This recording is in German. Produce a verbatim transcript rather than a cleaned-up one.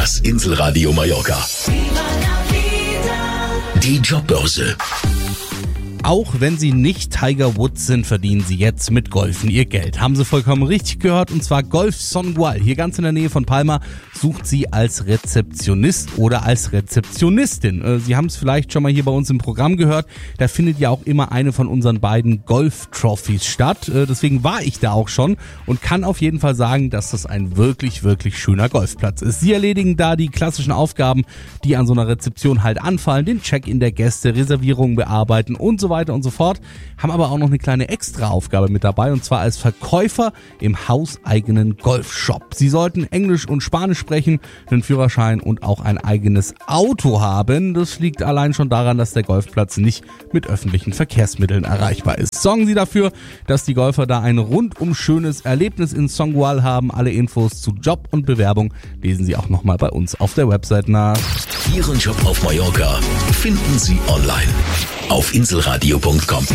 Das Inselradio Mallorca. Die Jobbörse. Auch wenn Sie nicht Tiger Woods sind, verdienen Sie jetzt mit Golfen Ihr Geld. Haben Sie vollkommen richtig gehört, und zwar Golf Songual. Hier ganz in der Nähe von Palma sucht Sie als Rezeptionist oder als Rezeptionistin. Sie haben es vielleicht schon mal hier bei uns im Programm gehört. Da findet ja auch immer eine von unseren beiden Golf-Trophys statt. Deswegen war ich da auch schon und kann auf jeden Fall sagen, dass das ein wirklich, wirklich schöner Golfplatz ist. Sie erledigen da die klassischen Aufgaben, die an so einer Rezeption halt anfallen. Den Check-in der Gäste, Reservierungen bearbeiten und so weiter. weiter und so fort, haben aber auch noch eine kleine Extra-Aufgabe mit dabei, und zwar als Verkäufer im hauseigenen Golfshop. Sie sollten Englisch und Spanisch sprechen, einen Führerschein und auch ein eigenes Auto haben. Das liegt allein schon daran, dass der Golfplatz nicht mit öffentlichen Verkehrsmitteln erreichbar ist. Sorgen Sie dafür, dass die Golfer da ein rundum schönes Erlebnis in Songual haben. Alle Infos zu Job und Bewerbung lesen Sie auch nochmal bei uns auf der Website nach. Ihren Job auf Mallorca finden Sie online auf inselradio punkt com.